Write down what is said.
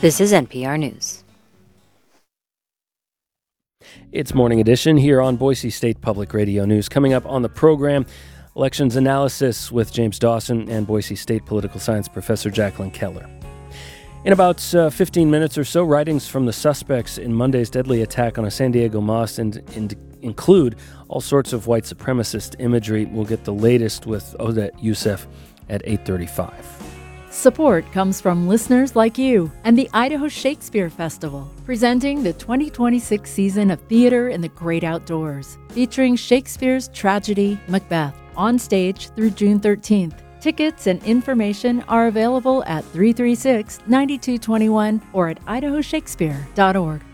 This is NPR News. It's Morning Edition here on Boise State Public Radio News. Coming up on the program, elections analysis with James Dawson and Boise State political science professor Jacqueline Keller. In about 15 minutes or so, writings from the suspects in Monday's deadly attack on a San Diego mosque include all sorts of white supremacist imagery. We'll get the latest with Odette Youssef at 8:35. Support comes from listeners like you and the Idaho Shakespeare Festival, presenting the 2026 season of Theater in the Great Outdoors, featuring Shakespeare's tragedy Macbeth, on stage through June 13th. Tickets and information are available at 336-9221 or at idahoshakespeare.org.